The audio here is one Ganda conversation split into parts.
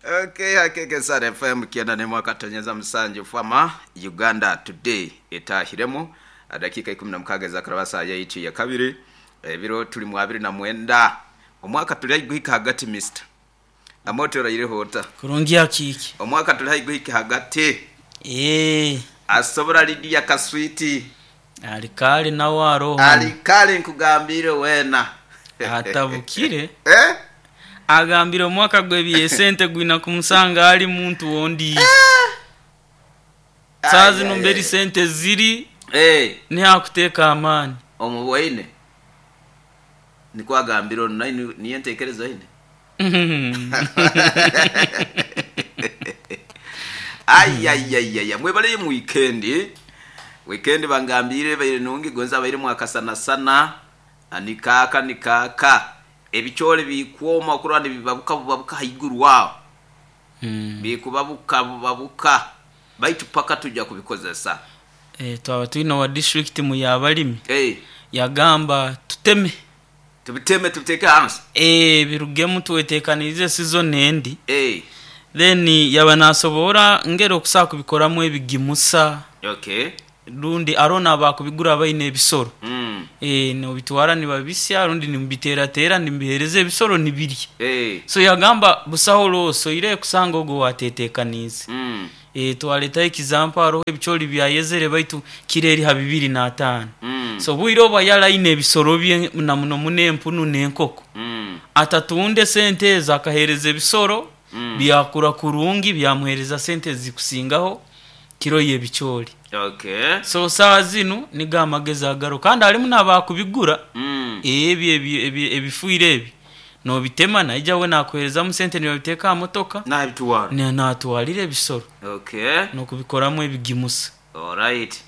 Okay, hakeke Sara FM kienda ne mwaka tonyeza msanje fama Uganda Today etahiremo dakika 16 za karabasa ya ichi ya kabiri biro tuli mu 2009 omwaka tuli guhika hagati Mr. Amoto rayire hota kurungia kiki omwaka tuli guhika hagati asobora Lydia Kaswiti alikali na waro alikali nkugambire wena atabukire agambira omwaka gwebiye sente gwina kumusanga ali muntu wondi sazi nomberi sente ziri ni hakuteka amani omuboine niko agambira online niyentekereza ine ay mwebale mu weekend bangambire bayinungi gonza bayire mwaka sana nikaka ebichole bikwoma kurande bibabuka haiguru wao bikubabuka baitu paka tujja kubikozesa twaba twino wa district mu yabalimi yagamba tubiteke hansi birugemu tuwetekanize season endi then yabanasobora ngero kusaka kubikoramo ebigimusa rundi arona bakubigura bayine ebisoro no bitwara ni babisya rundi ni mbitera nimbihereze ebisoro nibiri so yagamba busaholo so ire kusanga ogo watetekanize twaleta example aro ebicholi byayezere baitu kireri ha 2005 so buiro bayala ine ebisoro bye na muno munempunu nenkoko atatunde sente zakahereze ebisoro byakura kurungi byamuhereza sente zikusingaho kiro yebicholi so saa zino nigamageza agaro kandi ali munaba kubigura ebifuire ebi no bitema na ijya we nakohereza mu sente niyo biteka motoka na bitwara na atwalire bisoro no kubikoramo ebigimusa alright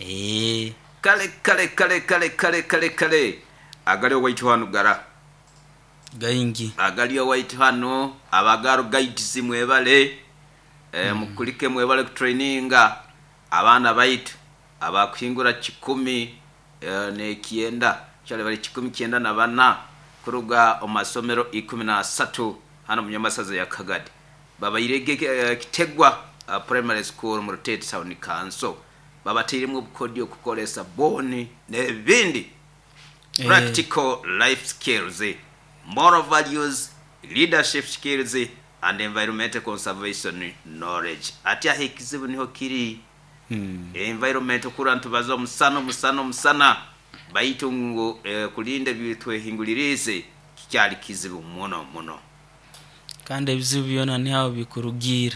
kale agali white hano gara gaingi agali white hano abagaro guides mwebale mukulike mwebale ku traininga abana baitu abakwingura 10 ne kienda cyale bari 19 na bana kuruga omasomero 13 hano munyamasaza ya Kagadi baba irege kitegwa primary school mu Rutete Town Council baba tirimwe bukodio kukolesa boni nebindi practical life skills moral values leadership skills and environmental conservation knowledge atia hikizibu niho kiri environment kurantu bazo musana baitungo kulinde bitwe hingulirize cyali kizibu muno kandi bizibu yona ni hawo bikurugira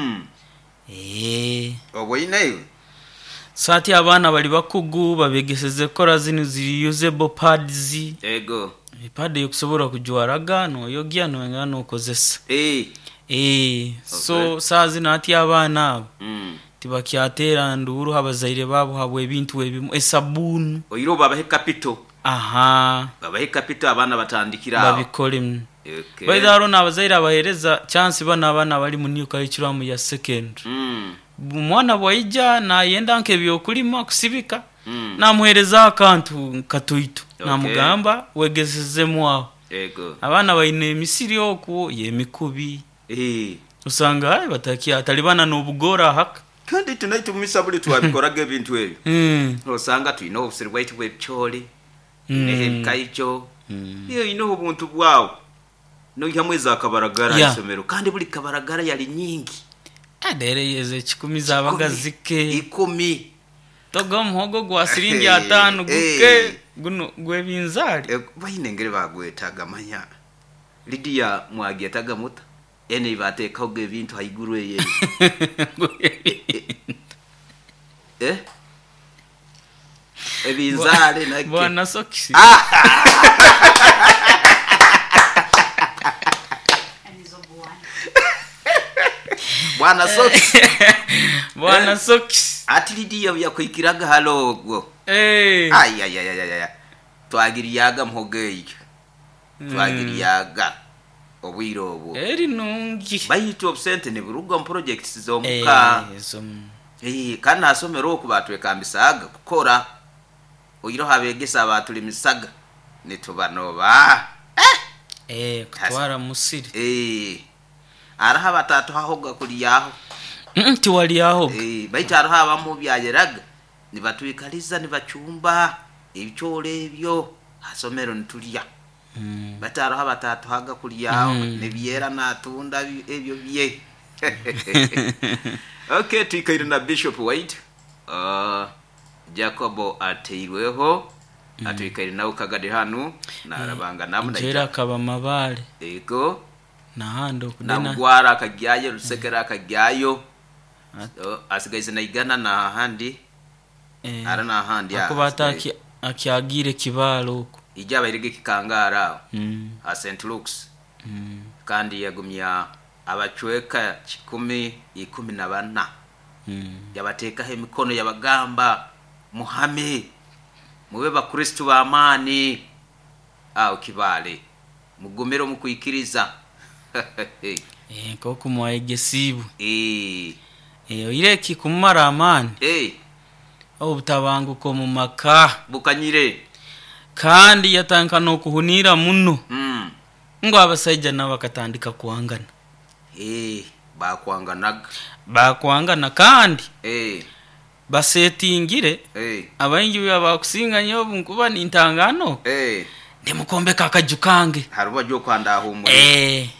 oboyineyo sati abana bali bakugu babegeseze kora zinu ziri usable pads pad yokusobora kujwaraga no yogia no ngano kozesa so sazi nati abana tibakyatera nduru habazaire babo habwe bintu ebimu esabunu oyiro babahe capital babahe capital abana batandikira babikole bayidaro nabazaire abahereza chance bana bali munyuka y'ikiramu ya second mwana bwayija na yenda nke byokulima kusibika namuhereza akantu katuito namugamba wegezezemu aho abana bayine misiri yoku yemikubi usanga batakiya atalibana n'obugora haka kandi tunaito misabuli twabikoraga ebintu ebyo osanga tuino observate webcholi ne kaicho iyo ino ubuntu bwawo no yamweza akabaragara isomero kandi buli kabaragara yali nyingi adere yeze 10 zabagazike 10 togo muhogo gwa siringi 5 guke guno gwebinzali bayinengere bagwetaga manya Lydia mwagiyataga muta ene bateka oge bintu haiguru eye ebinzale nake bwana sokisi bwana sokisi ati Lydia yakwikiraga halogwo twagiriyaga mhogeyo twagiriyaga obwirobo eri nungi bayito obsente ne buruga mu projects zomuka kana asomero kubatwe kambisaga gukora oyiro habegesa abatuli misaga netubanoba kutwara musiri araha batatu hahoga kuri yaho tiwali yaho baita araha bamu byageraga nibatwikaliza nibachumba ibichole ebyo asomero ntulya bataraha batatu haga kuri yaho nibyera natunda ebyo bye okay twikaire na Bishop White Jacobo ateirweho atwikaire na ukagade hanu narabanga namuna njera kaba mabale ego nahando kudena namgwara akagyayo rusekera akagyayo asigaise na igana na handi ara na handi akubata akiagire kibalo uko ijaba irige kikangara a St. Luke's kandi yagumya abachweka 10-14 yabateka he mikono yabagamba muhame mube bakristo ba amani kibale mugomero mukwikiriza koko mwayegesibu ireki kumara amani obutabanguko mu maka bukanyire kandi yatanka no kuhunira muno ngo abasajja nabakatandika kuangana bakwangana kandi basetingire abayingi bakusinga nyo nkuba nintangano ndimukombe kakajukange haruba jo kwanda humwe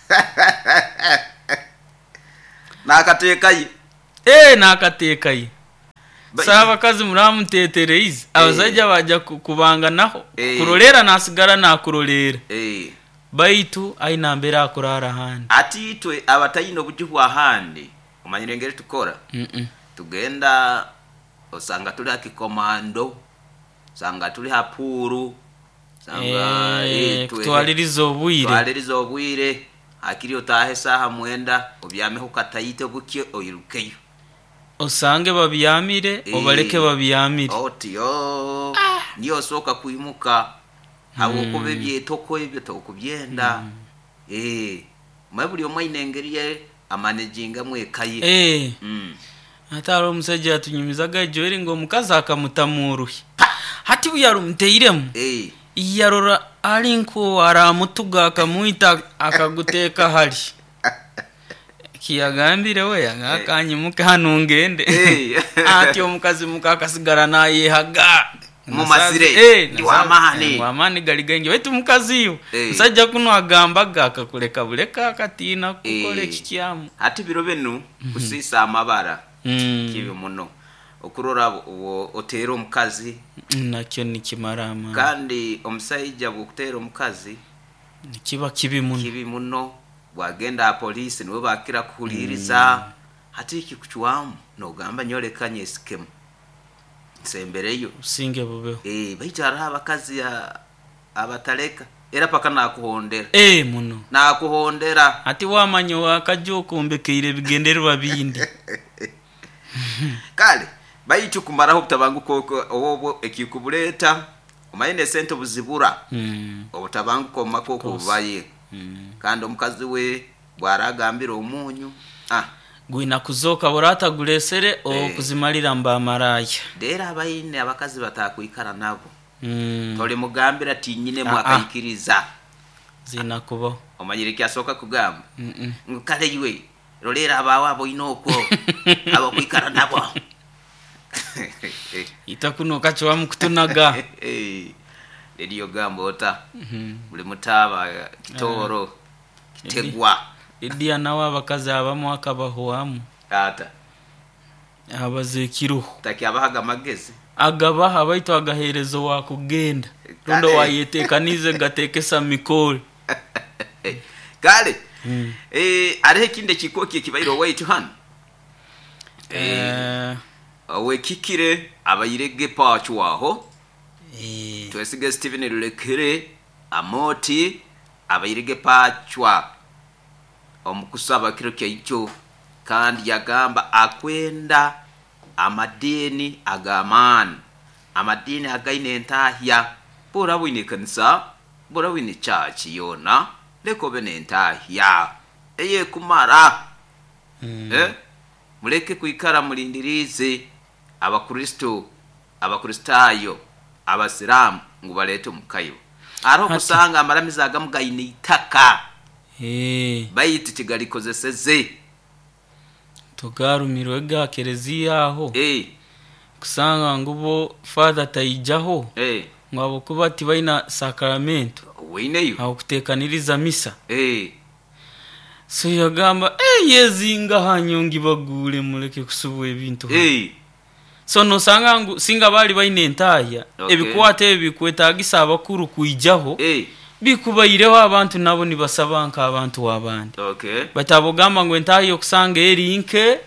nakatekayi nakatekayi saba kazi muramu tetereize abasajja baja kubanganaho kurolera nasigara nakurolera baitu aina mbera akurara handi ati twe abatayino bujuhwa handi umanyire ngere tukora tugenda osanga tuli akikomando sanga tuli hapuru sanga twalirizo obwire akiri otahe saha mwenda obyame hukatayite bukye oyirukeyo osange babiyamire obaleke babiyamire otiyo niyo soka kuimuka abo kubebye toko ebyo tokubyenda mabuli omwinengeriye amanejinga mwekaye ataro musajja atunyumizaga joeri ngo mukazi akamutamuruhi hati buyaro mteiremu iyarora alinko aramutuga akamuita akaguteka hali kiyagambire we yagakanyimuka hano ngende ati omukazi mukakasigara naye haga mumasire wamani galigenge wetu mukazi yo musajja kuno agambaga akakuleka buleka akatina kukole kikyamu ati biro benu kusisa amabara kibi muno okurora otero omukazi nakyo nikimarama kandi omusajja bukutero omukazi nikiba kibi muno wagenda police niwe bakira kuhuliriza hati kikuchwamu no gamba nyolekanye skemu sembereyo usinge bubeho baitara abakazi abataleka era paka nakuhondera muno nakuhondera ati wamanyo akajokombekeire bigenderwa bindi kale baitu kumaraho butabanguko obo ekikubuleta umayine sente buzibura obutabanguko makoko bubaye kandi omukazi we bwaragambira omunyu gwina kuzoka borata gulesere okuzimalira mba maraya dera abayine abakazi batakwikara nabo tole mugambira tinyine mwakayikiriza zina kubo omanyire kyasoka kugamba ngukale iwe rolera abawabo inoko abo kwikara nabo itakuno kacho amukutunaga ediyo gambo ota buli mutaba kitoro kitegwa idia nawe abakazi abamu akabahuamu ata abazekiruhu taki abahaga magezi agabaha baitu agaherezo wakugenda rundo wayetekanize gatekesa mikoli kale arehe kinde kikoki kibairo wait han we kikire abayirege pachu waho twesige Steven Lulekere amoti abayirege pachwa omukusaba kiro kyo kandi yagamba akwenda amadini agamani amadini againe entahya bora wine kanisa bora wine church yona leko bene entahya eye kumara muleke kuikara mulindirize abakristayo abasilamu ngubalete mukayo aro kusanga amaramiza agamugaine itaka bayita kigalikozeseze tugarumirwe ga kereziya aho kusanga ngubo father tayijaho ngabo kuba tibaina sakramento weineyo aho kutekaniriza misa so yagamba yezinga hanyongi bagule muleke kusubuye bintu so no sanga singa bali baine entaya ebikwate ebikwetagisa abakuru kuijaho bikubayireho abantu nabo nibasabanka abantu wabandi batabogamba ngo entayo okusanga erinke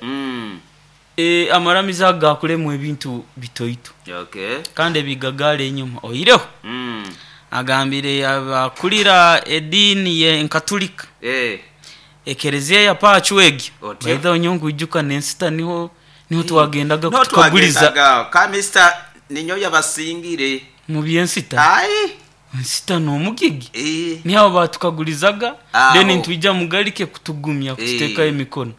amaramiza gakulemu ebintu bitoito kandi bigagale enyuma oyireho agambire abakulira edini ye enkatolika ekereziya ya pachwegi baida onyongo ijuka nensita niho twagendaga kutukaguliza ka Mr. ninyo yabasingire mu byensita nsita no mugigi niho batukagulizaga then ntujja mugalike kutugumya kuteka emikono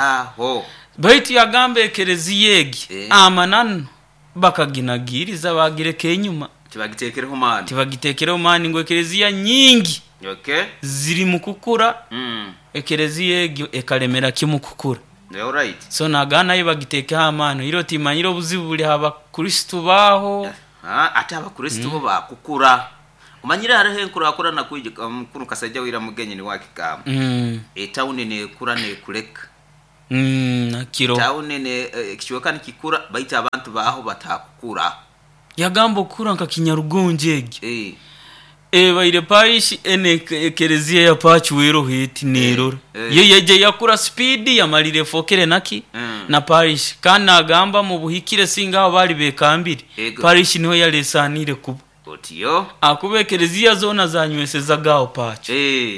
baitu yagambe ekereziya yegi amanano bakaginagiriza bagireke enyuma tibagitekereho mani ngo ekereziya nyingi ziri mukukura ekereziya yegi ekalemera kimukukura so nagana bagiteke amano iro timanyiro buzibu buli haba kristo baho ate abakristo bo bakukura umanyira harahe kurakura nakuje mukuru kasajja wira mugenyi ni wakikama town ne kura ne kuleka nakiro town ne kichweka nikikura baita abantu baho batakukura yagambo kura nka kinyarugonjege baire parish ene kereziya ya pachwero heti nerora yeje yakura speed yamalire fokere naki na parish kana agamba mu buhikire singa bali bekambiri parish niho yalesanire kuba otiyo akube kereziya zona zanyweseza gao pacho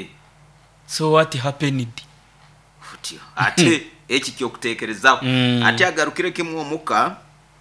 so what happened otiyo ate eki kyokutekerezaho ate agarukire kimwe muka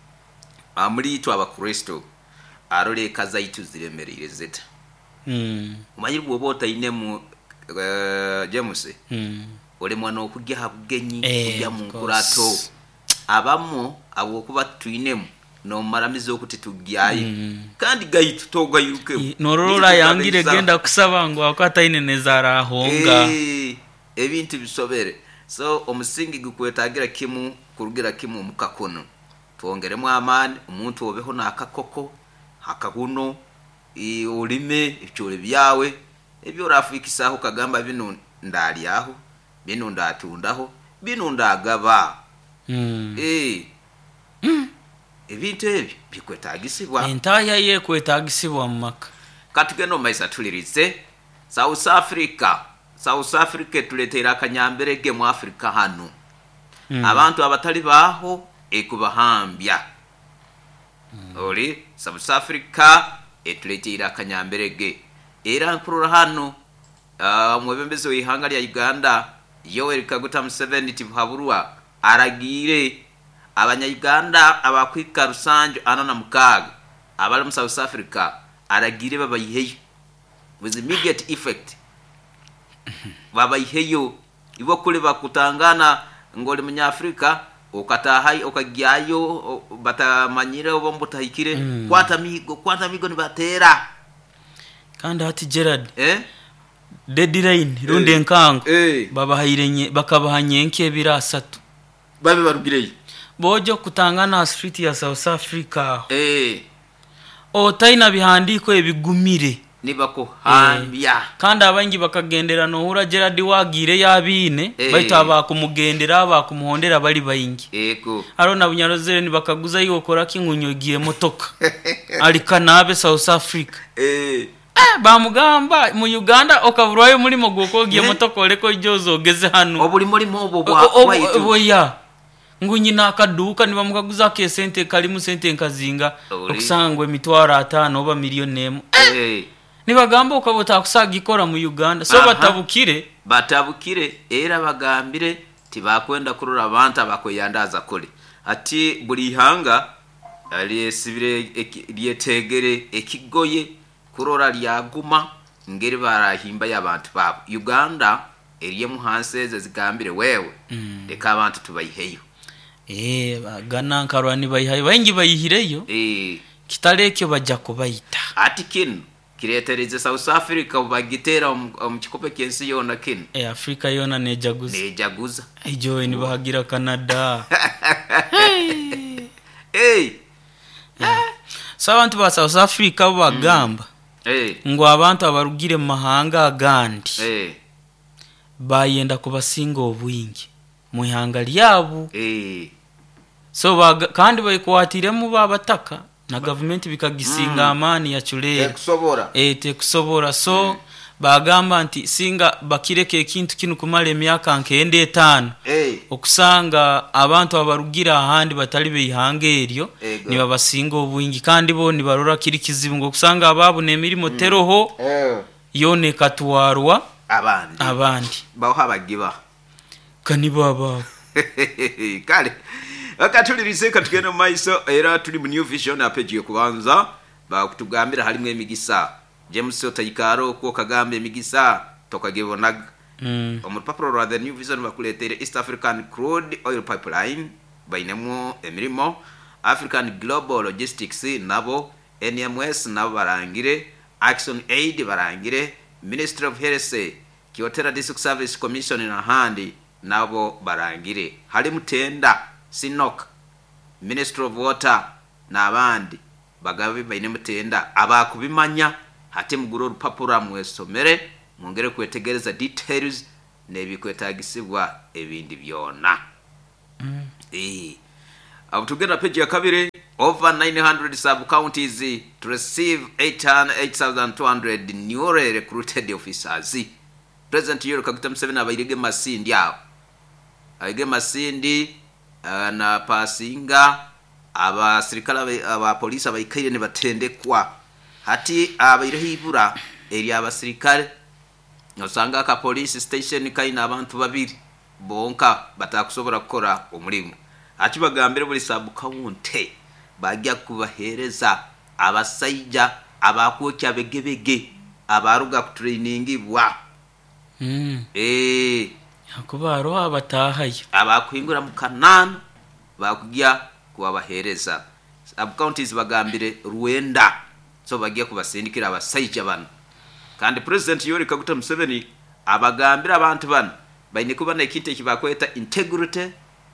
amuri to abakristo arole kazaitu ziremerire zeta umanyiri bwobota ine mu James ole mwana okujja habugenyi kujja mu nkurato abamo abo kuba tuinemu no maramizo okuti tugyayi kandi gaitu togayiruke norora yangire genda kusaba ngo akwata ine nezara honga ebintu bisobere so omusingi gukwetagira kimu kurugira kimu mukakono twongeremo amani umuntu obeho nakakoko hakahuno ulime icyore byawe ebyo rafikisaho kagamba bino ndali aho bino ndatundaho bino ndagaba ebintu ebyo bikwetagisibwa entaya ye kwetagisibwa mumaka katugeno maisa tuliritse South Africa tuletera akanyamberege mu Africa hano abantu abatali baho ekubahambya oli South Africa etuletera akanyamberege era nkurura hano mwebembezo ihanga lya Uganda Yoweri Kaguta Museveni tibuhaburwa aragire abanya-Uganda abakwika rusanjo anana mukaga abali mu South Africa aragire babayiheyo with immediate effect babayiheyo ibo kule bakutangana ngoli munyafrika okatahai okagyayo batamanyire obombo tahikire kwata migo nibatera kandi hati Gerard deadline runde nkango babahirenye bakabahanye nke birasatu babe barugireye bojo kutangana street ya South Africa otaina bihandiko ebigumire nibako hambya kandi abangi bakagendera no hura Gerard wagire yabine baita bakumugendera bakumuhondera bali bayingi arona bunyarozere ni bakaguza yokora kingunyogiye motoka alikanabe South Africa bamugamba mu Uganda okavurwayo muri mogokogiye motoka oleko ijozo ogeze hano obuli muri mobo bwa ngunyina akaduka niba mukaguza ke sente kalimu sente nkazinga okusangwe emitwara 5 oba miliyoni nibagamba okabota kusagikora mu Uganda so batabukire era bagambire tibakwenda kurura abantu abakoyandaza kole ati buli hanga ali sibire lyetegere ekigoye kurora lyaguma ngeri barahimba y'abantu babo Uganda eriye muhanseze zigambire wewe reka abantu tubayiheyo bagana nkarwani bayihaye bayingi bayihireyo kitalekyo bajja kubayita ati kino kiretereze South Africa bagitera omukikope kensi yona kin Africa yona nejaguza ijo ni bahagira Canada so abantu ba South Africa bagamba ngo abantu abarugire mahanga agandi bayenda kubasinga obwingi mu ihanga lyabo so kandi bayikwatire mu babataka na government bikagisinga amani ya chulere tekusobora so bagamba nti singa bakireke ekintu kinu kumala emyaka nkende 5 okusanga abantu abarugira ahandi batali beihanga eryo ni babasinga obwingi kandi bo ni barora kiri kizibu ngo kusanga ababu nemirimo teroho yone katwarwa abandi baho abagiba kani baba kale akatulirize katugenda maiso era tuli mu New Vision apeje kubanza bakutugambira halimwe emigisa James Otayikaro ko kagambe emigisa tokagebonaga omupapuro rwa the New Vision bakuletere East African Crude Oil Pipeline bainemo emirimo African Global Logistics nabo NMS nabo barangire Action Aid barangire Ministry of Health Kyotera District Service Commission na handi nabo barangire hali mutenda Sinok Ministry of Water n'abandi bagabe baine mutenda abakubimanya hati muguro rupapura mwesomere mwongere kwetegereza details nebikwetagisibwa ebindi byona abutugenda page ya kabiri over 900 sub counties to receive 8,200 newly recruited officers. President Yoweri Kaguta Museveni abayirege masindi aho ayige masindi na pasinga abasirikala aba police abayikaire ne batendekwa hati abayirehibura eri abasirikale nosanga ka police station kaina abantu babiri bonka batakusobora gukora umurimo ati bagambire buri sub county bajya kubahereza abasayija abakwokya begebege abaruga ku training bwa akubaro abatahaye abakwingura mu kanana bakujya kubahereza sub counties bagambire Rwanda so bagiye kubasindikira abasayija bana kandi President Yoweri Kaguta Museveni abagambira abantu bana bayine kubana ikite kibakweta integrity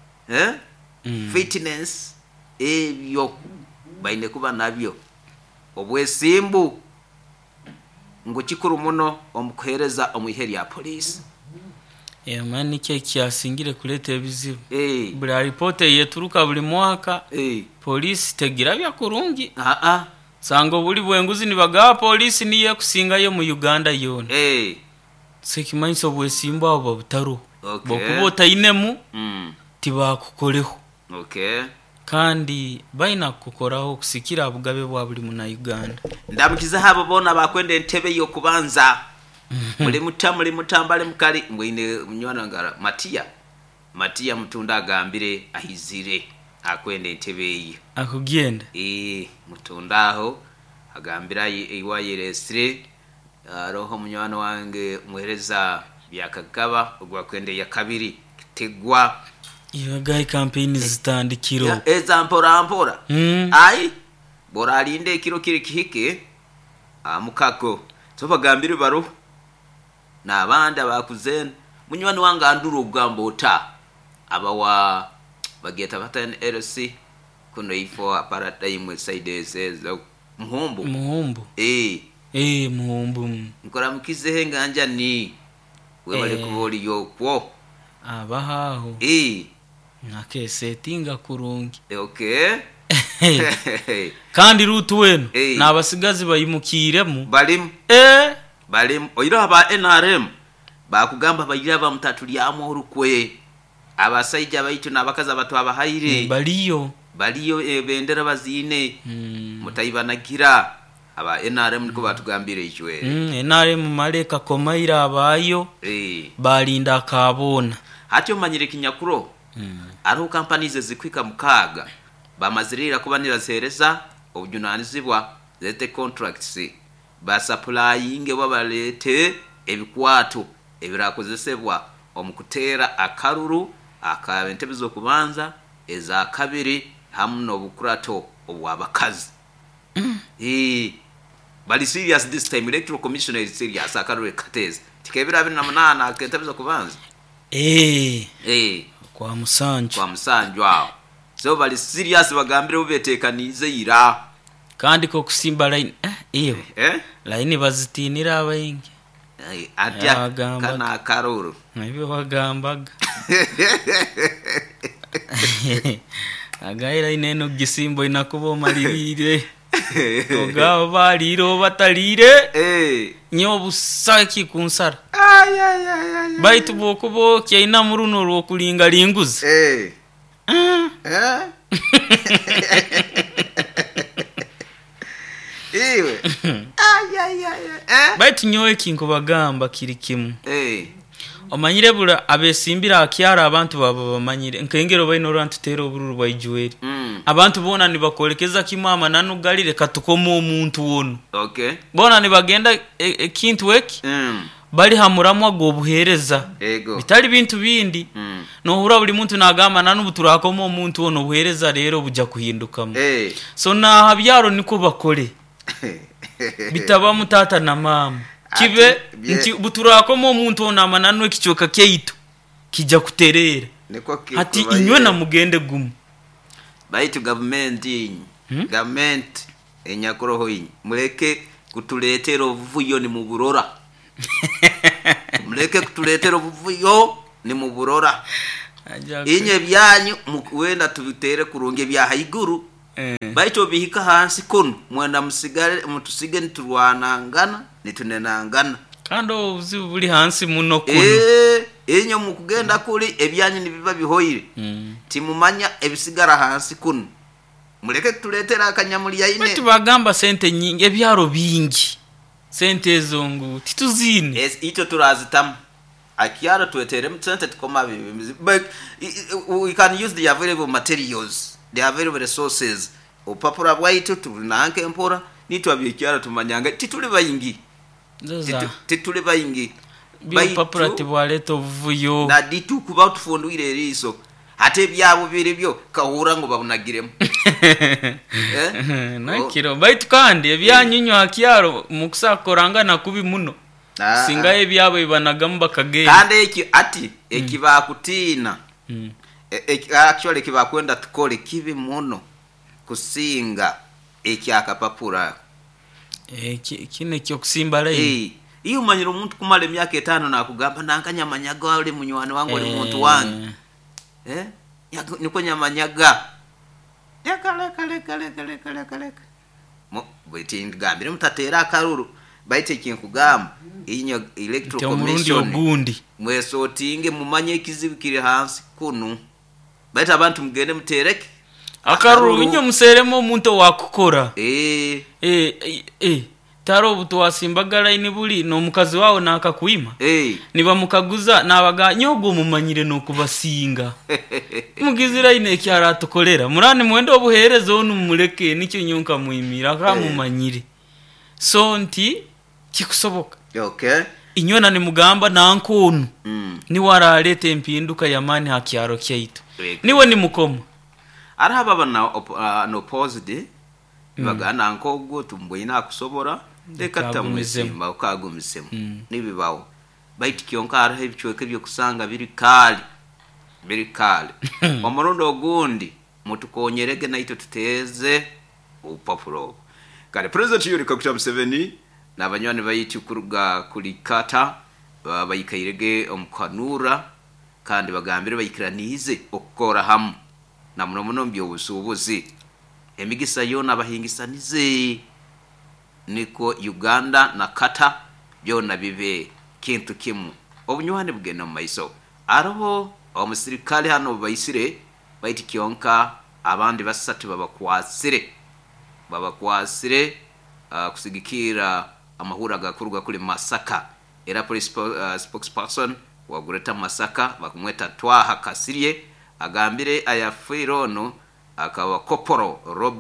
fitness ebyo bayine kuba nabyo obwesimbu ngo kikuru muno omukuhereza omuheri ya police mani kyasingire kuleta ebizibu buli report yeturuka buli mwaka police tegira bya kurungi sango buli bwenguzi ni baga police niye kusinga yo mu Uganda yone sekimanyiso bwesimbu abo butaro bokubota inemu tibakukoleho kandi baina kukoraho kusikira bugabe bwa buli muna Uganda ndamukiza habo bona bakwende entebe yo kubanza muli mutambale mukali ngwine munywana ngara Matia mutunda agambire ahizire akwende entebe ye akugenda mutundaho agambira iwayeresire roho munywana wange muhereza byakagaba ogwa kwende ya kabiri tegwa iyo guy campaign zitandikiro ezampora ai boralinde kiro kiri kihike amukako so bagambire baro nabanda bakuzena munywana wange anduro ugambo ota abawa bageta batane LC kuno ifo aparatime side sezo muhumbu muhumbu nkora mukize nganja ni we bali kuboli yokwo abahaho nake settinga kurungi kandi rutu wenu nabasigazi bayimukiremu balim oyira aba NRM bakugamba bayira ba mutatulyamo urukwe abasayija bayitu nabakaza abantu abahayire baliyo ebendera bazine mutayibanagira aba NRM niko batugambire ichwe NRM maleka komaira abayo balinda kabona hatyo manyire kinyakuro ariho companies zikwika mukaga bamazirira kubanira sereza obujunanizibwa zete contracts ba supplying babalete ebikwato ebirakozesebwa omukutera akaruru akabentebizo kubanza eza kabiri hamno bukurato obwabakazi bali serious this time. Electoral Commission is serious. Akarure Katezi tikebira 28 akentabiza kubanza kwa musanju awo. So bali serious bagambire ubetekanize ira kandi ko kusimba line line bazitinira abayingi atya kana akaruru nabyo bagambaga agaira ineno gisimbo inakubo malirire ogabo baliro batalire nyo busaki kunsara baitu bokubo kyaina muruno ro kulinga linguze iwe baitu nyowe kinko bagamba kiri kimu omanyire bula abesimbira akyara abantu baba bamanyire nkengero baino rantu tero bururu bayijueri abantu bona nibakolekeza kimama nanugalire katukomo omuntu wono bona nibagenda ekintu weki bali hamuramwa gobuhereza bitali bintu bindi no hura buli muntu nagamba nanubuturakomo omuntu wono buhereza rero buja kuhindukamo so na habyaro niko bakole bitaba mutata na mama kibe nti buturakomo omuntu wono amananwe kichoka kyeito kijja kuterera ati inywe na mugende gumu baitu government enyakoroho yin muleke kutuletera ovuyo ni muburora muleke kutuletera ovuyo ni muburora inye byanyu mukwenda tubitere kurunge bya haiguru baitu bihika hansi kono mwenda musigale mutusige nturwanangana nitunenangana kando uzibu buli hansi muno kono inyo mukugenda kuli ebyanyu nibiba bihoyire timumanya ebisigara hansi kono muleke kutuletera akanyamulya ine baitu bagamba sente nyingi ebyaro bingi sente zongu tituzine ito turazitamu akiara tuetere mtsente tukoma but we can use the available materials, the available resources opapura bwaitu tunanke empora nitu abikiara tumanyanga tituli bayingi tituli bayingi biopapura tibwaleto vuyo na ditu kuba tufonduire riso ate byabo biribyo kahura ngo babunagiremo nakiro baitu kandi ebyanyinyo akiaro mukusakoranga na kubi muno singa ebyabo ibanagamba kagenda kandi ati ekibakutina actually kibakwenda tukole kibi muno kusinga ekyakapapura kine kyo kusimba lai iyo manyiro umuntu kumale myaka 5 na kugamba nankanyamanyaga wale munywani wangu ali muntu wangu niko nyamanyaga kale mo bwitindi gambire mutatera akaruru baite kinkugamba inyo electoral commission ogundi mweso tinge mumanye kizibikire hansi kuno baita abantu mugende mutereke akaruru inyo museremo omuntu wakukora taro butwasimbagala inibuli no mukazi wawo nakakuima niba mukaguza nabaga nyogo mumanyire no kubasinga mugizira ine kyara tukolera murani mwendo obuherezo onu muleke nicyo nyonka muimira ka mumanyire so nti kikusoboka inyona ni mugamba nankonu ni waralete empinduka yamani hakyaro kyaitu niwe ni mukoma araba bana no positive bagana nkogo tumboyina kusobora dekata muzimba ukagumisemo nibibawo baiti kyonka arahe bichweke byo kusanga biri kali omurundo ogundi mutukonyerege naito tuteze upapuro kale president Yoweri Kaguta Museveni nabanywani bayiti kuruga kulikata bayikairege omukwanura kandi bagambire bayikiranize okora hamu na muno mbyo busubuzi emigisa yona bahingisanize niko Uganda na Kata byona bibe kintu kimu obunywani bugena mu maiso aroho omusirikale hano bayisire bayiti kyonka abandi basatu babakwasire kusigikira amahura gakuruga kuli Masaka era police spokesperson wa Gureta Masaka bakumweta Twaha Kasirye agambire ayafirono akawa Koporo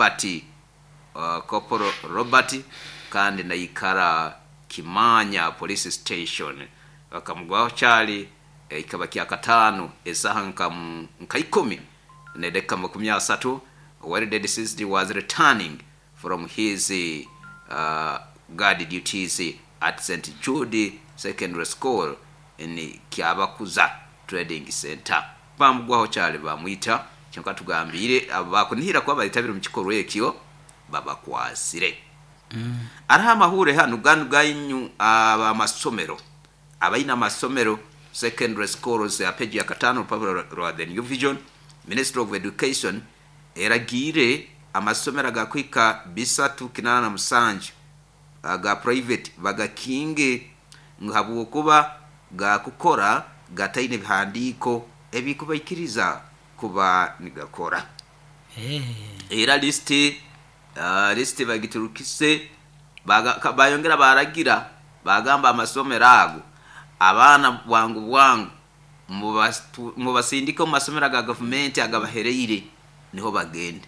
Robert kandi na ikara Kimanya police station bakamugwaho cyali ikaba kya 5 esaha nka 10 nedeka 30 where the deceased was returning from his guard duties at St. Jude Secondary School in Kyabakuza Trading Center. Bamugwaho cyane bamwita cyangwa tugambire abakunihira kwa baritabira mu kikorwa ekyo babakwasire. Araha amahure hano ganyu abamasomero abayina masomero secondary schools ya page ya 5 rupapuro the New Vision Ministry of Education eragire amasomero agakwika bisatu kinana na musanju aga private bagakinge ngabu kuba gakukora gataine bihandiko ebikuba ikiriza kuba nigakora era list bagiturukise bayongera baragira bagamba amasomero ago abana bwangu mu basindiko masomero ga government agabahereire niho bagende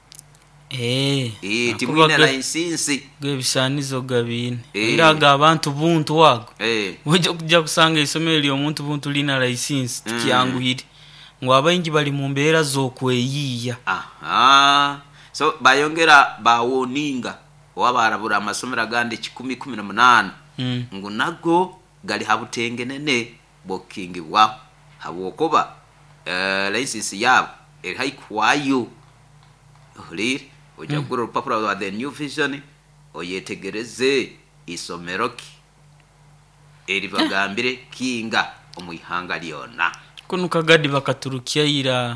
timwine license gebisanizo gabine iraga abantu buntu wago uje kujya kusanga isomero lyo muntu buntu lina license tikiyanguhire ngo abayingi bali mu mbera zo kweyiya so bayongera bawoninga wabarabura amasomero agande 10-18 ngo nago gali habutengenene booking wa hawokoba license yabo eri haikwayo huri ujya gura urupapuro rwa the New Vision oyetegereze isomero ki eri bagambire kinga omuyihanga lyona kunuka gadi bakaturukiya ira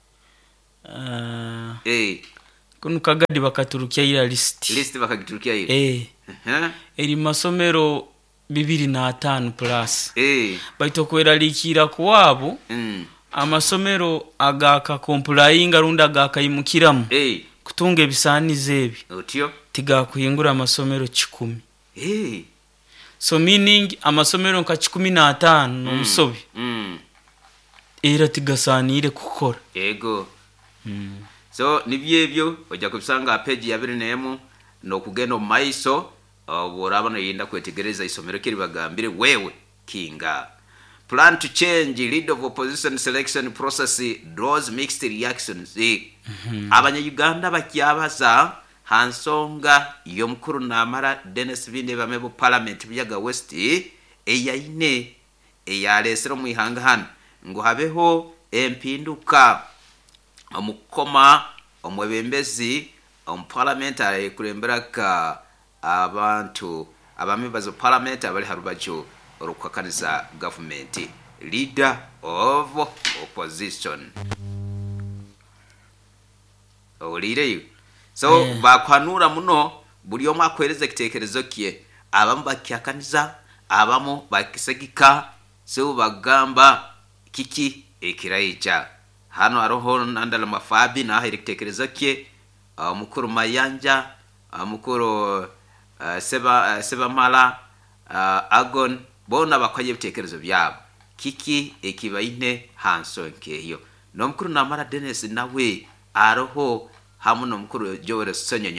kunuka gadi bakaturukiya ira list bakagiturukiya ira eri masomero 205 plus baitokwera likira kuwabo amasomero agaka complying arunda agakayimukiramu kutunga ebisanize ebi otyo tigakuyingura amasomero 10 so meaning amasomero nka 15 n'omusobi era tigasanire kukora ego so nibyebyo ojja kubisanga page ya 2 no kugenda maiso borabana yinda kwetegereza isomero kiri bagambire wewe kinga plan to change lead of opposition selection process draws mixed reactions abanya Uganda bakyabaza hansonga yo mukuru namara Dennis Binde bamebo parliament byaga west eyaine eyalesero muihanga hano ngo habeho empinduka omukoma omwebembezi parliament ayekuremberaka abantu abamembazo parliament abali harubacho orukwakaniza government leader of opposition olireyo so bakwanura muno buli omwe akwereza kitekerezo kye abamu bakyakaniza abamu bakisegika so bagamba kiki ekiraicha hano aroho nandala mafabi na hirikitekerezo kye mukuru Mayanja mukuru seba mala agon bona bakwaye bitekerezo byabo kiki ekibaine hanso nkeyo no mukuru namara Dennis nawe aroho hamuno mukuru Joel Sonyo